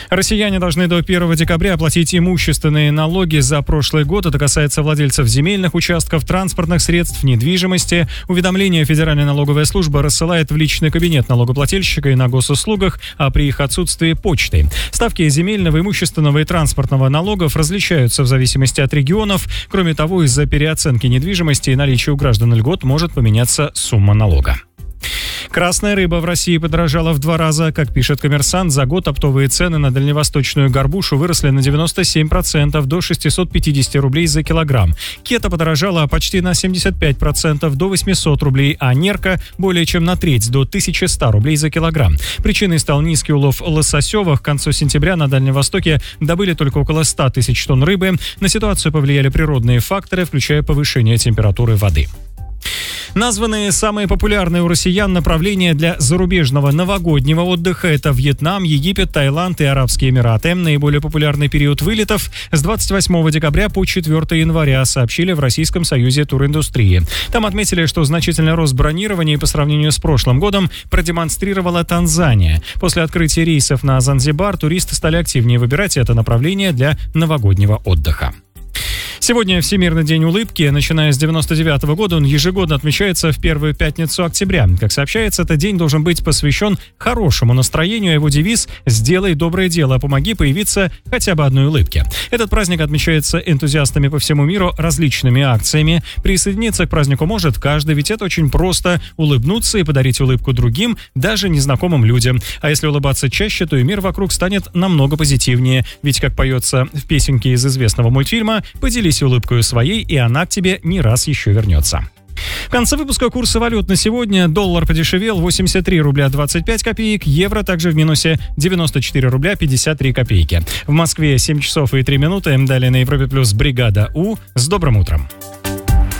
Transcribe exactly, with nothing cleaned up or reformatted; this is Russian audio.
Россияне должны до первого декабря оплатить имущественные налоги за прошлый год. Это касается владельцев земельных участков, транспортных средств, недвижимости. Уведомление Федеральная налоговая служба рассылает в личный кабинет налогоплательщика и на госуслугах, а при их отсутствии – почтой. Ставки земельного, имущественного и транспортного налогов различаются в зависимости от регионов. Кроме того, из-за переоценки недвижимости и наличия у граждан льгот может поменяться сумма налога. Красная рыба в России подорожала в два раза. Как пишет «Коммерсант», за год оптовые цены на дальневосточную горбушу выросли на девяносто семь процентов до шестисот пятидесяти рублей за килограмм. Кета подорожала почти на семьдесят пять процентов до восьмисот рублей, а нерка более чем на треть до тысячи ста рублей за килограмм. Причиной стал низкий улов лососевых. К концу сентября на Дальнем Востоке добыли только около ста тысяч тонн рыбы. На ситуацию повлияли природные факторы, включая повышение температуры воды. Названные самые популярные у россиян направления для зарубежного новогоднего отдыха – это Вьетнам, Египет, Таиланд и Арабские Эмираты. Наиболее популярный период вылетов с двадцать восьмого декабря по четвёртого января, сообщили в Российском союзе туриндустрии. Там отметили, что значительный рост бронирований по сравнению с прошлым годом продемонстрировала Танзания. После открытия рейсов на Занзибар туристы стали активнее выбирать это направление для новогоднего отдыха. Сегодня Всемирный день улыбки. Начиная с девяносто девятого года он ежегодно отмечается в первую пятницу октября. Как сообщается, этот день должен быть посвящен хорошему настроению. Его девиз «Сделай доброе дело, помоги появиться хотя бы одной улыбке». Этот праздник отмечается энтузиастами по всему миру различными акциями. Присоединиться к празднику может каждый, ведь это очень просто – улыбнуться и подарить улыбку другим, даже незнакомым людям. А если улыбаться чаще, то и мир вокруг станет намного позитивнее. Ведь, как поется в песенке из известного мультфильма, «Поделись улыбкой своей, и она к тебе не раз еще вернется». В конце выпуска курсы валют на сегодня. Доллар подешевел восемьдесят три рубля двадцать пять копеек, евро также в минусе девяносто четыре рубля пятьдесят три копейки. В Москве семь часов и три минуты. Далее на Европе плюс бригада У. С добрым утром.